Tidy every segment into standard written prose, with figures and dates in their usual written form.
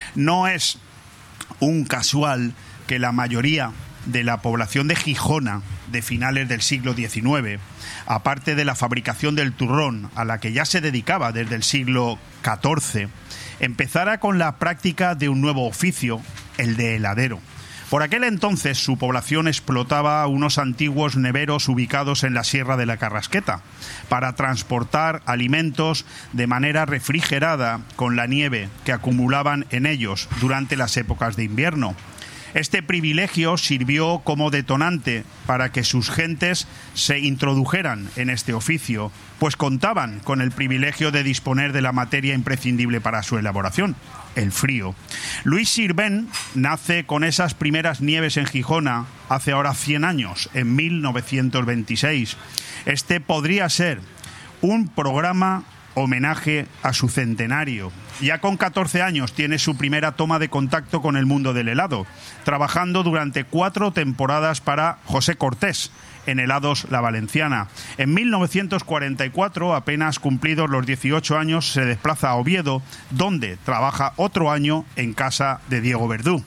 No es un casual que la mayoría de la población de Gijona de finales del siglo XIX, aparte de la fabricación del turrón, a la que ya se dedicaba desde el siglo XIV, empezara con la práctica de un nuevo oficio, el de heladero. Por aquel entonces su población explotaba unos antiguos neveros ubicados en la Sierra de la Carrasqueta para transportar alimentos de manera refrigerada con la nieve que acumulaban en ellos durante las épocas de invierno. Este privilegio sirvió como detonante para que sus gentes se introdujeran en este oficio, pues contaban con el privilegio de disponer de la materia imprescindible para su elaboración, el frío. Luis Sirvent nace con esas primeras nieves en Gijona hace ahora 100 años, en 1926. Este podría ser un programa homenaje a su centenario. Ya con 14 años tiene su primera toma de contacto con el mundo del helado, trabajando durante 4 temporadas para José Cortés en Helados La Valenciana. En 1944, apenas cumplidos los 18 años, se desplaza a Oviedo, donde trabaja otro año en casa de Diego Verdú.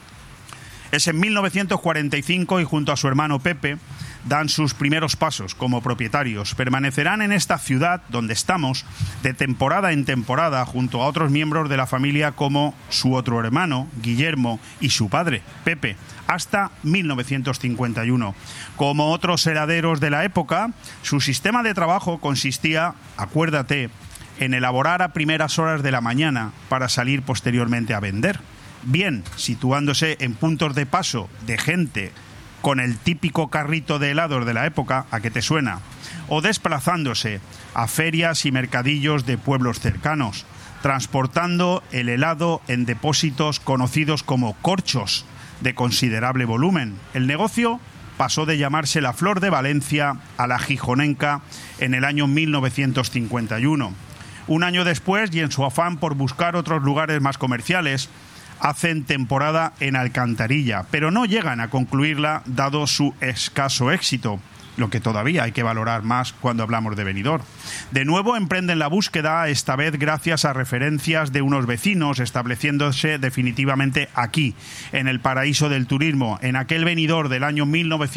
Es en 1945 y junto a su hermano Pepe dan sus primeros pasos como propietarios. Permanecerán en esta ciudad donde estamos de temporada en temporada junto a otros miembros de la familia como su otro hermano, Guillermo, y su padre, Pepe, hasta 1951. Como otros heladeros de la época, su sistema de trabajo consistía, acuérdate, en elaborar a primeras horas de la mañana para salir posteriormente a vender. Bien situándose en puntos de paso de gente con el típico carrito de helados de la época, ¿a qué te suena? O desplazándose a ferias y mercadillos de pueblos cercanos, transportando el helado en depósitos conocidos como corchos de considerable volumen. El negocio pasó de llamarse La Flor de Valencia a La Gijonenca en el año 1951. Un año después, y en su afán por buscar otros lugares más comerciales, hacen temporada en Alcantarilla, pero no llegan a concluirla dado su escaso éxito, lo que todavía hay que valorar más cuando hablamos de Benidorm. De nuevo emprenden la búsqueda, esta vez gracias a referencias de unos vecinos, estableciéndose definitivamente aquí, en el paraíso del turismo, en aquel Benidorm del año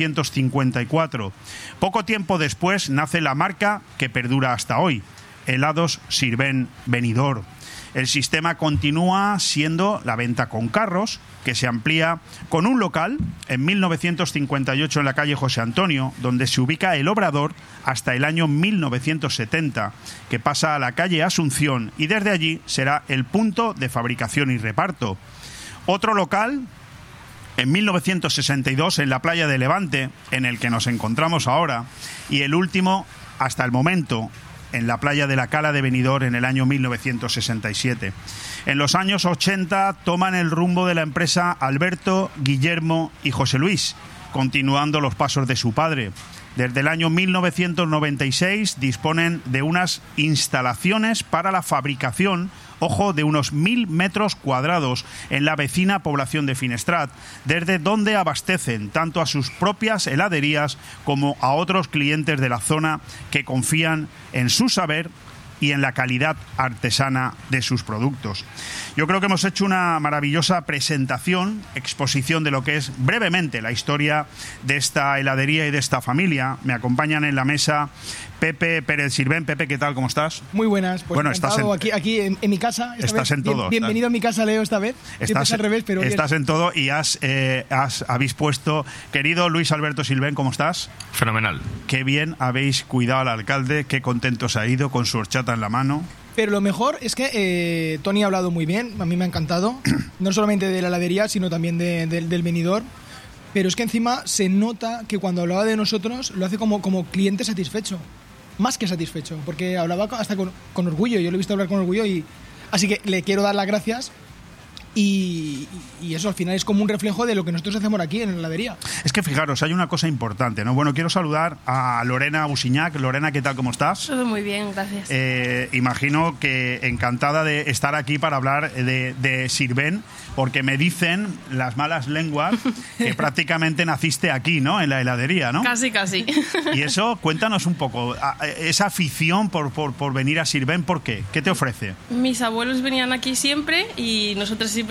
1954. Poco tiempo después nace la marca que perdura hasta hoy, Helados Sirvent Benidorm. El sistema continúa siendo la venta con carros, que se amplía con un local en 1958 en la calle José Antonio, donde se ubica el obrador hasta el año 1970, que pasa a la calle Asunción y desde allí será el punto de fabricación y reparto. Otro local en 1962 en la playa de Levante, en el que nos encontramos ahora, y el último hasta el momento en la playa de la Cala de Benidorm en el año 1967. En los años 80 toman el rumbo de la empresa Alberto, Guillermo y José Luis, continuando los pasos de su padre. Desde el año 1996 disponen de unas instalaciones para la fabricación, ojo, de unos 1.000 metros cuadrados en la vecina población de Finestrat, desde donde abastecen tanto a sus propias heladerías como a otros clientes de la zona que confían en su saber y en la calidad artesana de sus productos. Yo creo que hemos hecho una maravillosa presentación, exposición de lo que es brevemente la historia de esta heladería y de esta familia. Me acompañan en la mesa Pepe Pérez Sirvent. Pepe, ¿qué tal? ¿Cómo estás? Muy buenas. Pues bueno, estás aquí en mi casa. Estás en todo. Bienvenido a mi casa, Leo, esta vez. Estás al revés, pero estás en todo y habéis puesto... Querido Luis Alberto Sirvent, ¿cómo estás? Fenomenal. Qué bien habéis cuidado al alcalde, qué contento se ha ido con su horchata en la mano. Pero lo mejor es que Tony ha hablado muy bien, a mí me ha encantado, no solamente de la heladería, sino también del Benidorm. Pero es que encima se nota que cuando hablaba de nosotros lo hace como cliente satisfecho. Más que satisfecho, porque hablaba hasta con orgullo. Yo lo he visto hablar con orgullo y así que le quiero dar las gracias. Y eso al final es como un reflejo de lo que nosotros hacemos aquí en la heladería. Es que fijaros, hay una cosa importante, ¿no? Bueno, quiero saludar a Lorena Busiñac. Lorena, ¿qué tal? ¿Cómo estás? Todo muy bien, gracias. Imagino que encantada de estar aquí para hablar de Sirvent, porque me dicen las malas lenguas que prácticamente naciste aquí, ¿no? En la heladería, ¿no? Casi. Y eso, cuéntanos un poco, esa afición por venir a Sirvent, ¿por qué? ¿Qué te ofrece? Mis abuelos venían aquí siempre y nosotros siempre